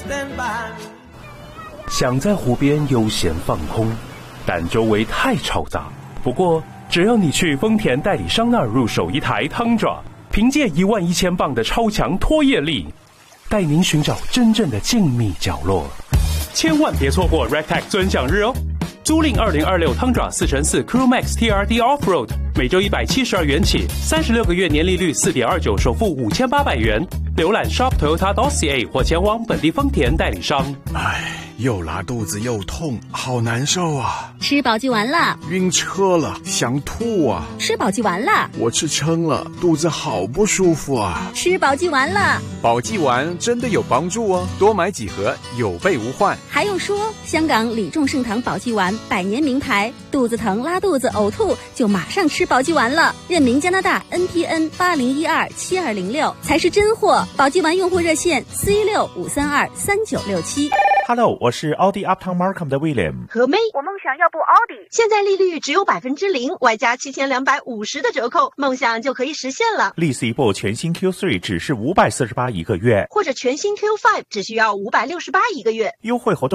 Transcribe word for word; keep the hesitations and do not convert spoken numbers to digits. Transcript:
想在湖边悠闲放空，但周围太嘈杂。不过，只要你去丰田代理商那儿入手一台 Tundra， 凭借一万一千磅的超强拖曳力，带您寻找真正的静谧角落。千万别错过 Rectech 尊享日哦！租赁二零二六 Tundra 四乘四 Crew Max T R D Offroad， 每周一百七十二元起，三十六个月年利率 四点二九， 首付五千八百元。浏览 shop toyota dot c a 或前往本地丰田代理商。 唉，又拉肚子又痛，好难受啊！ 吃保济丸了， 晕车了，想吐啊！ 吃保济丸了， 我吃撑了，肚子好不舒服啊！ 吃保济丸了， 保济丸真的有帮助哦，多买几盒，有备无患。 还用说，香港李众盛堂保济丸百年名牌，肚子疼、拉肚子、呕吐就马上吃保济丸了。认明加拿大 N P N 八零一二七二零六才是真货。保济丸用户热线四一六五三二三九六七。 Hello， 我是奥迪 Uptown Markham 的 William。 何妹，我梦想要部奥迪，现在利率只有百分之零，外加七千两百五十的折扣，梦想就可以实现了。 利斯一部全新 Q 三 只是五百四十八一个月， 或者全新 Q 五 只需要五百六十八一个月， 优惠活动